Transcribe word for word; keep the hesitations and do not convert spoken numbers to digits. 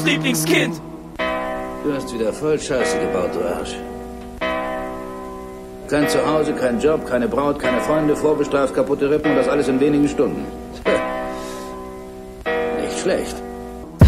Mutters Lieblingskind. Du hast wieder voll Scheiße gebaut, du Arsch. Kein Zuhause, kein Job, keine Braut, keine Freunde, vorbestraft, kaputte Rippen und das alles in wenigen Stunden. Nicht schlecht.